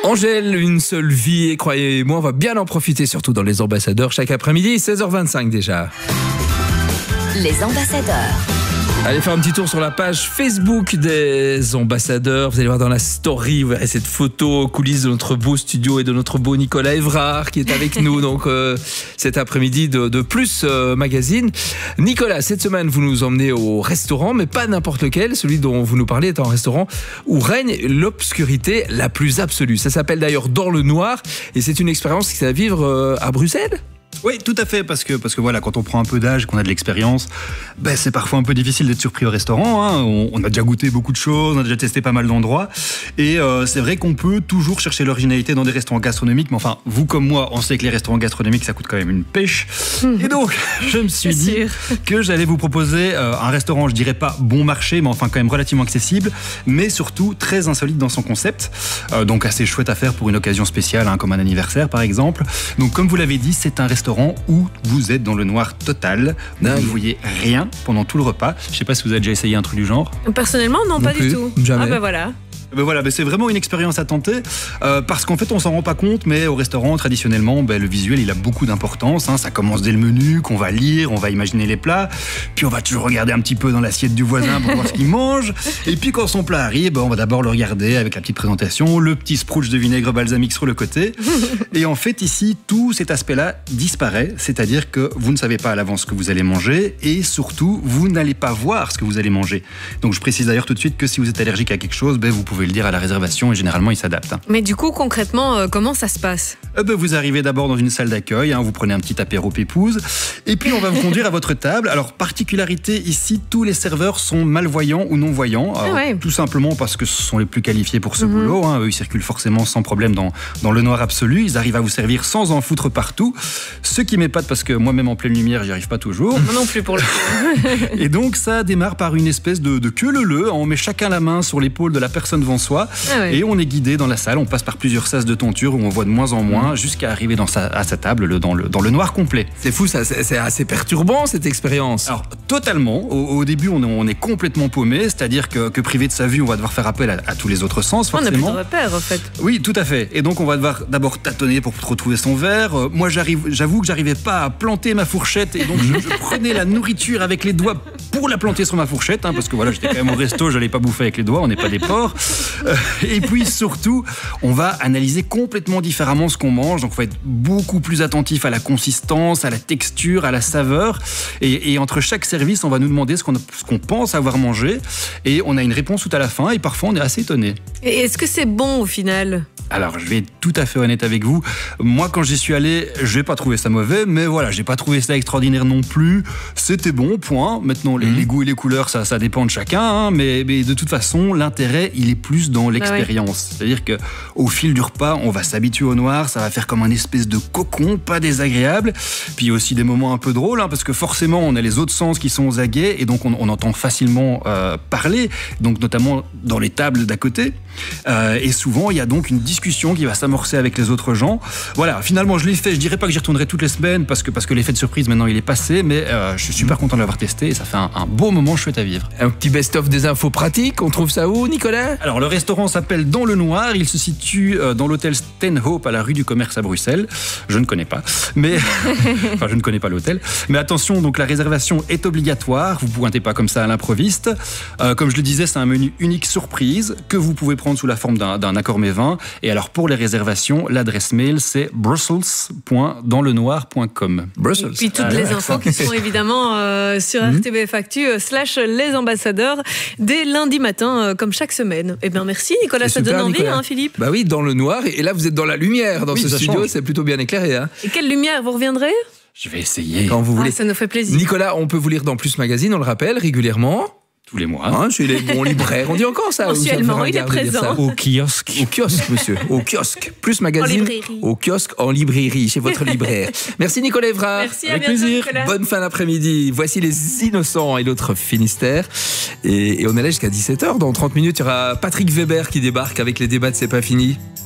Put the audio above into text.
Angèle, une seule vie, et croyez-moi, on va bien en profiter, surtout dans Les Ambassadeurs, chaque après-midi, 16h25 déjà. Les Ambassadeurs. Allez faire un petit tour sur la page Facebook des Ambassadeurs. Vous allez voir dans la story, vous verrez cette photo coulisses de notre beau studio et de notre beau Nicolas Évrard qui est avec nous donc cet après-midi de Plus Magazine. Nicolas, cette semaine, vous nous emmenez au restaurant, mais pas n'importe lequel. Celui dont vous nous parlez est un restaurant où règne l'obscurité la plus absolue. Ça s'appelle d'ailleurs Dans le Noir et c'est une expérience qui s'est à vivre à Bruxelles. Oui, tout à fait, parce que voilà, quand on prend un peu d'âge, qu'on a de l'expérience, c'est parfois un peu difficile d'être surpris au restaurant. Hein. On a déjà goûté beaucoup de choses, on a déjà testé pas mal d'endroits, et c'est vrai qu'on peut toujours chercher l'originalité dans des restaurants gastronomiques, mais enfin, vous comme moi, on sait que les restaurants gastronomiques, ça coûte quand même une pêche. Et donc, je me suis dit que j'allais vous proposer un restaurant, je dirais pas bon marché, mais enfin quand même relativement accessible, mais surtout très insolite dans son concept, donc assez chouette à faire pour une occasion spéciale, hein, comme un anniversaire par exemple. Donc comme vous l'avez dit, c'est un restaurant où vous êtes dans le noir total. Vous ne voyez rien pendant tout le repas. Je ne sais pas si vous avez déjà essayé un truc du genre. Personnellement, non pas du tout. Jamais. Ah bah voilà. C'est vraiment une expérience à tenter parce qu'en fait on s'en rend pas compte, mais au restaurant traditionnellement le visuel il a beaucoup d'importance, hein. Ça commence dès le menu qu'on va lire, on va imaginer les plats, puis on va toujours regarder un petit peu dans l'assiette du voisin pour voir ce qu'il mange, et puis quand son plat arrive on va d'abord le regarder avec la petite présentation, le petit sprouch de vinaigre balsamique sur le côté, et en fait ici tout cet aspect là disparaît, c'est-à-dire que vous ne savez pas à l'avance ce que vous allez manger et surtout vous n'allez pas voir ce que vous allez manger. Donc je précise d'ailleurs tout de suite que si vous êtes allergique à quelque chose, vous pouvez le dire à la réservation et généralement ils s'adaptent. Mais du coup concrètement comment ça se passe? Vous arrivez d'abord dans une salle d'accueil, hein, vous prenez un petit apéro pépouze et puis on va vous conduire à votre table. Alors particularité ici, tous les serveurs sont malvoyants ou non-voyants, tout simplement parce que ce sont les plus qualifiés pour ce boulot, hein. Eux ils circulent forcément sans problème dans le noir absolu, ils arrivent à vous servir sans en foutre partout, ce qui m'épate parce que moi-même en pleine lumière j'y arrive pas toujours. Moi non plus pour le coup. Et donc ça démarre par une espèce de queue leu-leu, on met chacun la main sur l'épaule de la personne devant soi et on est guidé dans la salle, on passe par plusieurs sas de tenture où on voit de moins en moins jusqu'à arriver à sa table dans le noir complet. C'est fou, ça, c'est assez perturbant cette expérience. Alors totalement, au début on est complètement paumé, c'est-à-dire que privé de sa vue on va devoir faire appel à tous les autres sens forcément. On n'a plus de repères en fait. Oui, tout à fait, et donc on va devoir d'abord tâtonner pour retrouver son verre. Moi j'avoue que j'arrivais pas à planter ma fourchette et donc je prenais la nourriture avec les doigts pour la planter sur ma fourchette, hein, parce que voilà, j'étais quand même au resto, j'allais pas bouffer avec les doigts, on n'est pas des porcs. Et puis surtout, on va analyser complètement différemment ce qu'on mange, donc on va être beaucoup plus attentif à la consistance, à la texture, à la saveur, et entre chaque service, on va nous demander ce qu'on pense avoir mangé, et on a une réponse tout à la fin, et parfois on est assez étonné. Et est-ce que c'est bon au final ? Alors, je vais être tout à fait honnête avec vous. Moi, quand j'y suis allé, j'ai pas trouvé ça mauvais, mais voilà, j'ai pas trouvé ça extraordinaire non plus. C'était bon, point. Maintenant, les goûts et les couleurs, ça dépend de chacun, hein, mais de toute façon, l'intérêt, il est plus dans l'expérience. C'est-à-dire que au fil du repas, on va s'habituer au noir, ça va faire comme un espèce de cocon, pas désagréable. Puis il y a aussi des moments un peu drôles, hein, parce que forcément, on a les autres sens qui sont aux aguets, et donc on entend facilement parler, donc notamment dans les tables d'à côté. Et souvent, il y a donc une discussion qui va s'amorcer avec les autres gens. Voilà, finalement, je l'ai fait. Je dirais pas que j'y retournerai toutes les semaines parce que l'effet de surprise, maintenant, il est passé, mais je suis super content de l'avoir testé et ça fait un beau moment chouette à vivre. Un petit best-of des infos pratiques. On trouve ça où, Nicolas ? Alors, le restaurant s'appelle Dans le Noir. Il se situe dans l'hôtel Stenhope à la rue du Commerce à Bruxelles. Je ne connais pas, mais enfin, je ne connais pas l'hôtel. Mais attention, donc la réservation est obligatoire. Vous ne pointez pas comme ça à l'improviste. Comme je le disais, c'est un menu unique surprise que vous pouvez prendre sous la forme d'un accord mets vin. Et alors pour les réservations, l'adresse mail c'est brussels.danslenoir.com. Brussels. Et puis toutes les infos qui sont évidemment sur RTBF Actu /les ambassadeurs dès lundi matin comme chaque semaine. Eh bien merci Nicolas, ça donne envie hein, Philippe. Bah oui, dans le noir et là vous êtes dans la lumière dans ce studio, c'est plutôt bien éclairé. Hein. Et quelle lumière, vous reviendrez ? Je vais essayer. Quand vous voulez. Ça nous fait plaisir. Nicolas, on peut vous lire dans Plus Magazine, on le rappelle, régulièrement. Tous les mois. Hein, chez les bons libraires. On dit encore ça. Mensuellement, il est présent. Au kiosque. Au kiosque, monsieur. Au kiosque. Plus Magazine. En librairie. Au kiosque, en librairie, chez votre libraire. Merci Nicolas Évrard. Merci, à bientôt, Nicolas. Bonne fin d'après-midi. Voici Les Innocents et l'autre Finistère. Et on est là jusqu'à 17h. Dans 30 minutes, il y aura Patrick Weber qui débarque avec les débats de C'est pas fini.